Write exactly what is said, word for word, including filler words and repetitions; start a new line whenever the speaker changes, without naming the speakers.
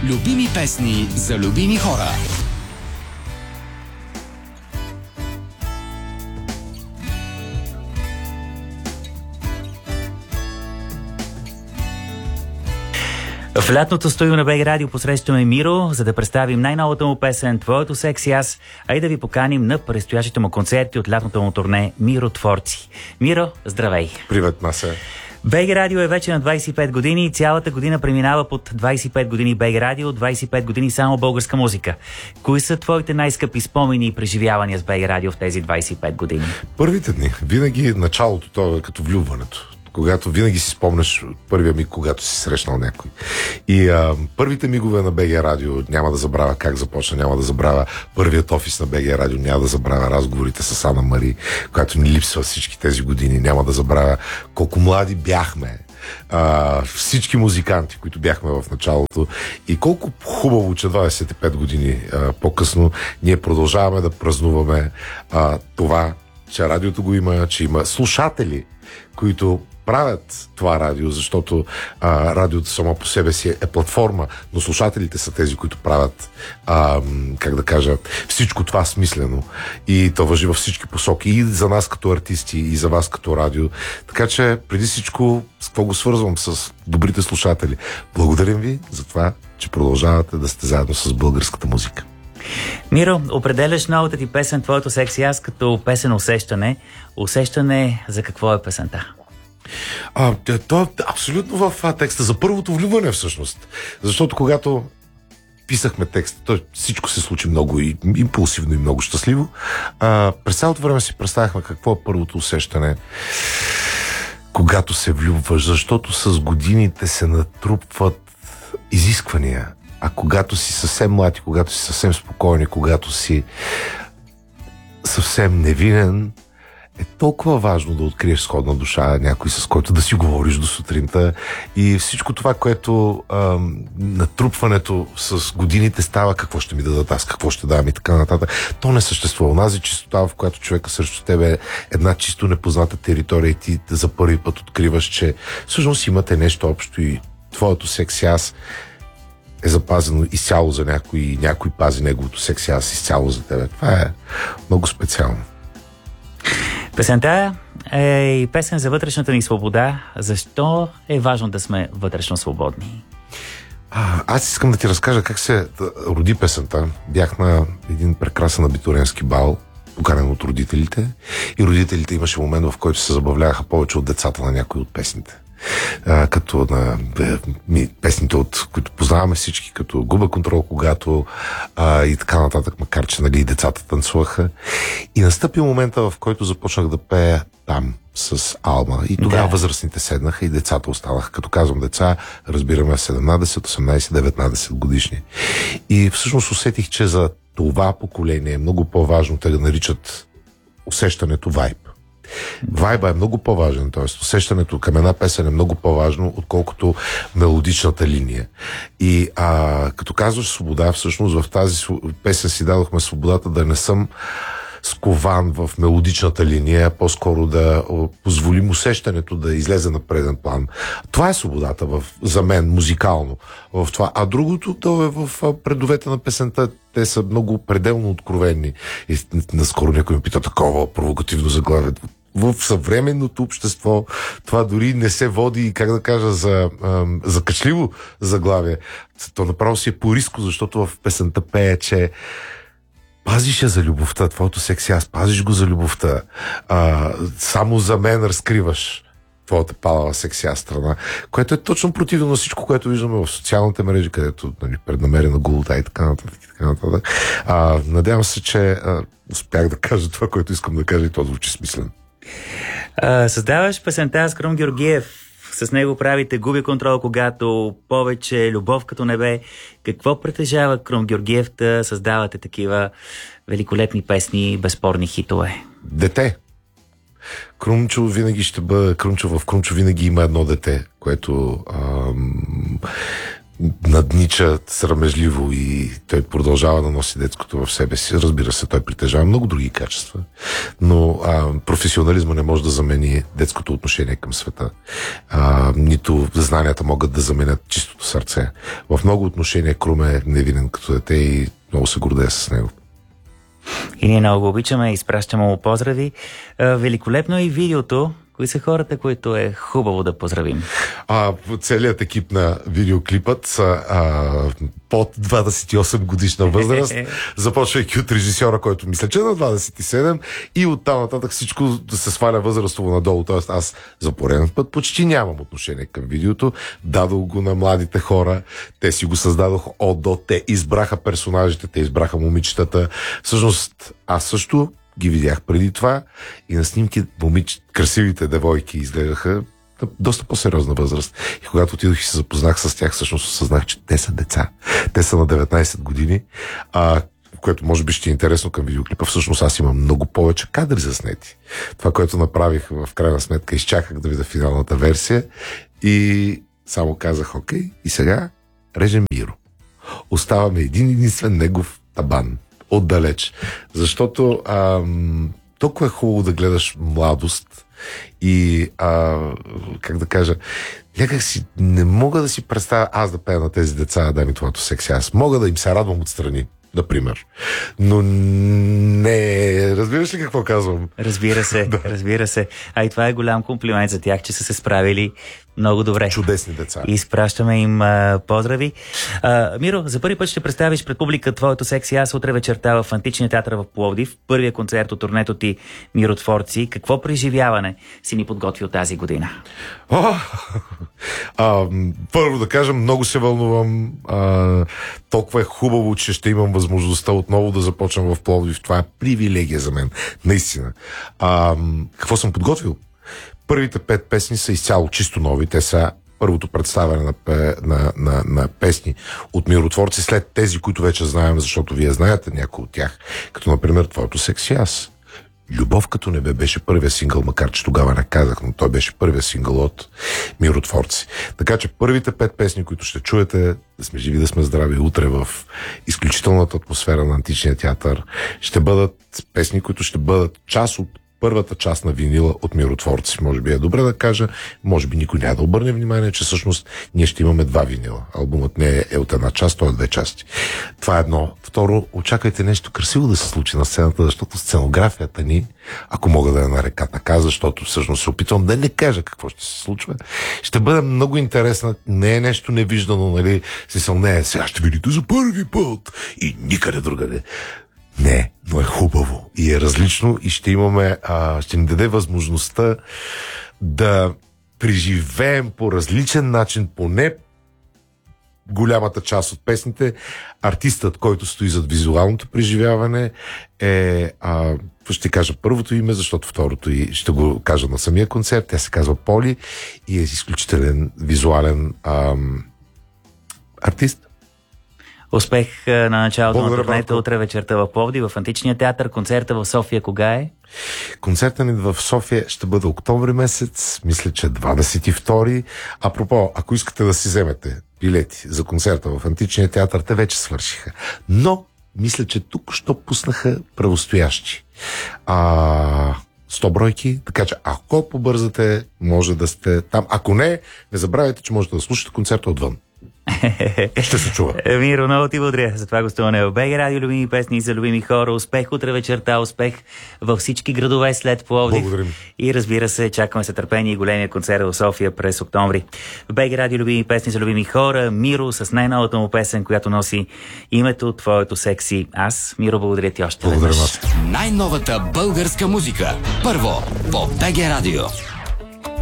Любими песни за любими хора.
В лятното студио на БГ Радио посрещаме Миро, за да представим най-новата му песен «Твоето секси аз», а и да ви поканим на предстоящите му концерти от лятното му турне «Миро Творци». Миро, здравей!
Привет, Масе!
БГ Радио е вече на двайсет и пет години и цялата година преминава под двайсет и пет години БГ Радио, двайсет и пет години само българска музика. Кои са твоите най-скъпи спомени и преживявания с БГ Радио в тези двайсет и пет години?
Първите дни, винаги началото, това е като влюбването. Когато винаги си спомняш първия миг, когато си срещнал някой. И а, първите мигове на БГ Радио няма да забравя как започна, няма да забравя първият офис на БГ Радио, няма да забравя разговорите с Ана Мари, която ни липсва всички тези години, няма да забравя колко млади бяхме. А, всички музиканти, които бяхме в началото и колко хубаво, че двайсет и пет години а, по-късно ние продължаваме да празнуваме а, това, че радиото го има, че има слушатели, които правят това радио, защото а, радиото само по себе си е платформа, но слушателите са тези, които правят а, как да кажа, всичко това смислено. И то важи във всички посоки. И за нас като артисти, и за вас като радио. Така че, преди всичко, с какво го свързвам? С добрите слушатели. Благодарим ви за това, че продължавате да сте заедно с българската музика.
Миро, определяш новата ти песен «Твоето секси аз» като песен усещане. Усещане за какво е песента?
А, то е абсолютно в а, текста за първото влюбване всъщност. Защото когато писахме текста, то всичко се случи много и, импулсивно и много щастливо. А, през цялото време си представяхме какво е първото усещане, когато се влюбваш, защото с годините се натрупват изисквания. А когато си съвсем млад и когато си съвсем спокоен, когато си съвсем невинен, е толкова важно да откриеш сходна душа, някой с който да си говориш до сутринта и всичко това, което ам, натрупването с годините става, какво ще ми дадат аз, какво ще дам и така нататък. То не съществува. Онази чистота, в която човека срещу тебе е една чисто непозната територия и ти за първи път откриваш, че всъщност имате нещо общо и твоето секси аз е запазено изцяло за някой и някой пази неговото секси аз изцяло за тебе. Това е много специално.
Песента е и песен за вътрешната ни свобода. Защо е важно да сме вътрешно свободни?
А, аз искам да ти разкажа как се роди песента. Бях на един прекрасен абитуренски бал, поканен от родителите. И родителите имаше момент, в който се забавляваха повече от децата на някои от песните. А, като на ми, песните, от които познаваме всички, като Губа контрол, когато а, и така нататък, макар че нали, и децата танцуваха. И настъпи момента, в който започнах да пея там с Алма. И тогава да. Възрастните седнаха и децата останаха. Като казвам деца, разбираме седемнадесет, осемнадесет, деветнадесет годишни. И всъщност усетих, че за това поколение е много по-важно те да наричат усещането вайб. Вайба е много по-важен, т.е. усещането към една песен е много по-важно, отколкото мелодичната линия. И а, като казваш свобода, всъщност в тази песен си дадохме свободата да не съм скован в мелодичната линия, по-скоро да позволим усещането да излезе на преден план. Това е свободата в, за мен, музикално. В това. А другото, то е в предовете на песента. Те са много пределно откровени. И наскоро някой ме пита такова провокативно заглавие. В съвременното общество това дори не се води, как да кажа, за, за качливо заглавие. То направо си е по-риско, защото в песента пее, че пазиш я за любовта, твоето секси аз, пазиш го за любовта. А, само за мен разкриваш твоята палава секси аз страна, което е точно противно на всичко, което виждаме в социалните мрежи, където нали, преднамерена голота и така нататък. И така нататък. А, надявам се, че а, успях да кажа това, което искам да кажа и то звучи смислено.
А, създаваш песента с Крум Георгиев. С него правите Губи контрол, когато повече любов като небе. Какво притежава Крум Георгиев да създавате такива великолепни песни, безспорни хитове?
Дете. Крумчо винаги ще бъде Крумчо. В Крумчо винаги има едно дете, което ам, наднича срамежливо и той продължава да носи детското в себе си. Разбира се, той притежава много други качества, но а, професионализма не може да замени детското отношение към света. А, нито знанията могат да заменят чистото сърце. В много отношения Крум е невинен като дете и много се гордея с него.
И ние много го обичаме, изпращаме му поздрави. А, великолепно е и видеото. Кои са хората, които е хубаво да поздравим?
А, целият екип на видеоклипът са а, под двадесет и осем годишна възраст, започвайки от режисьора, който мисля, че е на двадесет и седем, и оттам нататък всичко да се сваля възрастово надолу. Тоест аз за пореден път почти нямам отношение към видеото. Дадох го на младите хора, те си го създадох от до, те избраха персонажите, те избраха момичетата. Всъщност аз също ги видях преди това и на снимки момич... красивите девойки изгледаха на доста по-сериозна възраст. И когато отидох и се запознах с тях, всъщност осъзнах, че те са деца. Те са на деветнадесет години, а, което може би ще е интересно към видеоклипа. Всъщност аз имам много повече кадри заснети. Това, което направих в крайна сметка, изчаках да видя финалната версия и само казах, окей, и сега режем Миро. Оставаме един единствен негов табан. Отдалеч. Защото ам, толкова е хубаво да гледаш младост и а, как да кажа, някак си не мога да си представя аз да пея на тези деца, да ми твоето секси. Аз мога да им се радвам отстрани, например. Но не... Разбираш ли какво казвам?
Разбира се, да. разбира се. А и това е голям комплимент за тях, че са се справили много добре.
Чудесни деца.
И изпращаме им а, поздрави. А, Миро, за първи път ще представиш пред публика твоето секси аз утре вечерта в Античния театър в Пловдив. Първия концерт от турнето ти Миротворци. Какво преживяване си ни подготвил тази година?
О, а, първо да кажа, много се вълнувам. А, толкова е хубаво, че ще имам възможността отново да започнем в Пловдив. Това е привилегия за мен. Наистина. А, какво съм подготвил? Първите пет песни са изцяло чисто нови. Те са първото представяне на, на, на, на песни от Миротворци след тези, които вече знаем, защото вие знаете някои от тях. Като, например, твоето секси аз. Любов като небе беше първия сингъл, макар че тогава не казах, но той беше първия сингъл от Миротворци. Така че първите пет песни, които ще чуете, да сме живи, да сме здрави, утре в изключителната атмосфера на Античния театър, ще бъдат песни, които ще бъдат част от първата част на винила от Миротворци. Може би е добре да кажа, може би никой няма да обърне внимание, че всъщност ние ще имаме два винила. Албумът не е от една част, той е две части. Това е едно. Второ, очаквайте нещо красиво да се случи на сцената, защото сценографията ни, ако мога да я нарека така, защото всъщност се опитвам да не кажа какво ще се случва, ще бъде много интересна. Не е нещо невиждано, нали? Смисъл, не е, сега ще видите за първи път и никъде другаде. Не, но е хубаво и е различно и ще имаме, а, ще ни даде възможността да преживеем по различен начин, поне голямата част от песните. Артистът, който стои зад визуалното преживяване е, а, ще кажа първото име, защото второто и ще го кажа на самия концерт. Тя се казва Поли и е изключителен визуален ам, артист.
Успех на началото
Благодаря,
на турнето.
Марко.
Утре вечерта в Пловдив, в Античния театър. Концерта в София кога е?
Концертът ни в София ще бъде октомври месец, мисля, че двадесет и втори. Апропо, ако искате да си вземете билети за концерта в Античния театър, те вече свършиха. Но, мисля, че тук що пуснаха правостоящи. А, сто бройки, така че ако побързате, може да сте там. Ако не, не забравяйте, че можете да слушате концерта отвън. Ще се чува.
Миро, много ти благодаря за това гостуване в БГ Радио, любими песни за любими хора. Успех утре вечерта, успех във всички градове след Пловдив.
Благодарим.
И разбира се, чакаме с търпение и големия концерт в София през октомври. В БГ Радио, любими песни за любими хора. Миро с най-новата му песен, която носи името твоето секси. Аз, Миро, благодаря ти още
Благодаря
веднъж.
вас.
Най-новата българска музика. Първо по БГ Радио.